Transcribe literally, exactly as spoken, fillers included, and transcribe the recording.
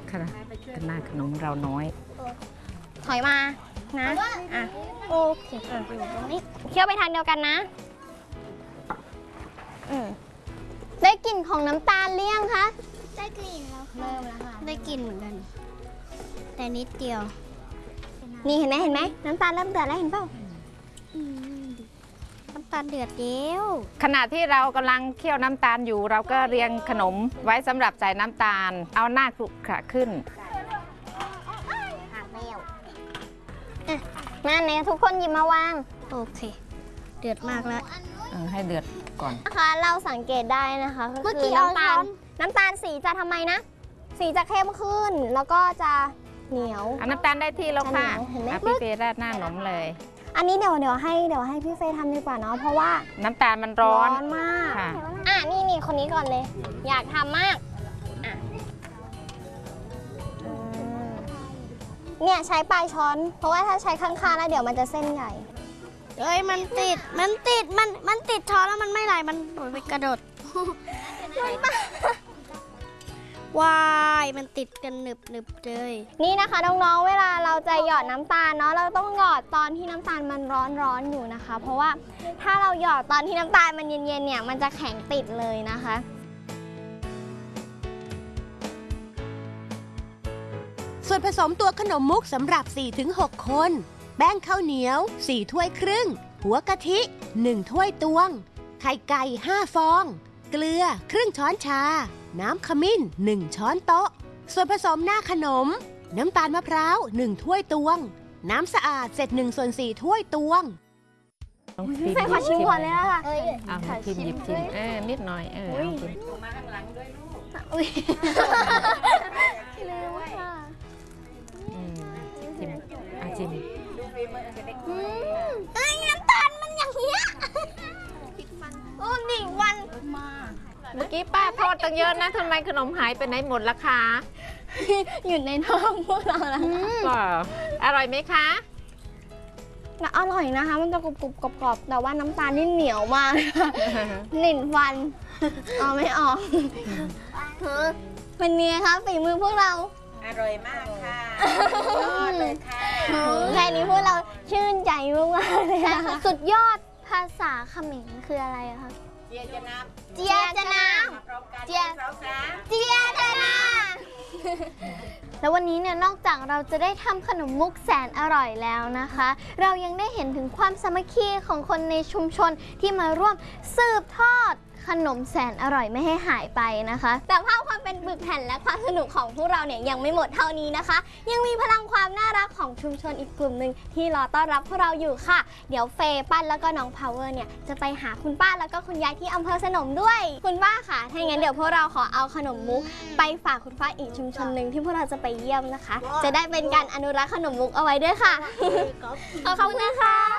ค่ะขนาดขนมเราน้อยถอยมานะอ่ะโอเคอ่ะอยู่ตรงนี้เคี่ยวไปทางเดียวกันนะอืมได้กลิ่นของน้ำตาลเลี่ยงคะได้กลิ่นแล้วเริ่มแล้วค่ะได้กลิ่นเหมือนกันแต่นิดเดียวนี่เห็นไหมเห็นไหมน้ำตาลเริ่มเดือดแล้วเห็นเปล่าน้ำตาลเดือดเดียวขณะที่เรากำลังเคี่ยวน้ำตาลอยู่เราก็เรียงขนมไว้สำหรับใส่น้ำตาลเอาหน้าคลุกขระขึ้นนั่นเนี่ยทุกคนหยิบมาวางโอเคเดือดมากแล้วให้เดือดก่อนนะคะเราสังเกตได้นะคะก็คือน้ำตาลน้ำตาลสีจะทำไมนะสีจะเข้มขึ้นแล้วก็จะเหนียวน้ำตาลได้ที่แล้วค่ะพี่เฟย์ราดหน้าขนมเลยอันนี้เดี๋ยวเดี๋ยวให้เดี๋ยวให้พี่เฟย์ทำดีกว่าเนาะเพราะว่าน้ำตาลมันร้อนร้อนมากอ่ะนี่นี่คนนี้ก่อนเลยอยากทำมากอ่ะเนี่ยใช้ปลายช้อนเพราะว่าถ้าใช้ข้างๆแล้วเดี๋ยวมันจะเส้นใหญ่เอ้ยมันติดมันติดมันมันติดช้อนแล้วมันไม่ไหลมันไปกระโดดวายมันติดกันหนึบหนึบเลยนี่นะคะน้องๆเวลาเราจะหยอดน้ำตาลเนาะเราต้องหยอดตอนที่น้ำตาลมันร้อนๆอยู่นะคะเพราะว่าถ้าเราหยอดตอนที่น้ำตาลมันเย็นๆเนี่ยมันจะแข็งติดเลยนะคะส่วนผสมตัวขนมมุกสำหรับ สี่ถึงหก คนแป้งข้าวเหนียว สี่ ถ้วยครึ่งหัวกะทิ หนึ่ง ถ้วยตวงไข่ไก่ ห้า ฟองเกลือครึ่งช้อนชาน้ำขมิ้น หนึ่ง ช้อนโต๊ะส่วนผสมหน้าขนมน้ำตาลมะพร้าว หนึ่ง ถ้วยตวงน้ำสะอาดเศษหนึ่งส่วนสี่ ถ้วยตวงใส่ขอชิมก่อนเลยนะคะเอาชิมหยิบชิมเออนิดหน่อยเออชิมมาข้างหลังด้วยลูกอุ้ยเร็วค่ะชิมอาชิมเอ้ยน้ำตาลมันอย่างเงี้ยโอ้หนึ่งวันเมื่อกี้ป้าทอดตั้งเยอะนะทำไมขนมหายไปไหนหมดล่ะคะอยู่ในท้องพวกเราแล้วอร่อยไหมคะอร่อยนะคะมันจะกรุบกรุบกรอบๆแต่ว่าน้ำตาลนี่เหนียวมากหนิ่นฟันเอาไม่ออกเป็นไงคะฝีมือพวกเราอร่อยมากค่ะยอดเลยค่ะแค่นี้พวกเราชื่นใจมากๆเลยนะคะสุดยอดภาษาเขมรคืออะไรคะเจียจะน้ำเจียจะน้ำเจียเจียจะน้ำแล้ววันนี้เนี่ยนอกจากเราจะได้ทำขนมมุกแสนอร่อยแล้วนะคะเรายังได้เห็นถึงความสามัคคีของคนในชุมชนที่มาร่วมสืบทอดขนมแสนอร่อยไม่ให้หายไปนะคะแต่ภาพความเป็นปึกแผ่นและความสนุกของพวกเราเนี่ยยังไม่หมดเท่านี้นะคะยังมีพลังความน่ารักของชุมชนอีกกลุ่มหนึ่งที่รอต้อนรับพวกเราอยู่ค่ะเดี๋ยวเฟย์ปั้นแล้วก็น้องพาวเวอร์เนี่ยจะไปหาคุณป้าแล้วก็คุณยายที่อำเภอสนมด้วยคุณป้าค่ะถ้าอย่างนั้นเดี๋ยวพวกเราขอเอาขนมมุกไปฝากคุณป้าอีกชุมชนหนึ่งที่พวกเราจะไปเยี่ยมนะคะจะได้เป็นการอนุรักษ์ขนมมุกเอาไว้ด้วยค่ะขอบคุณนะคะ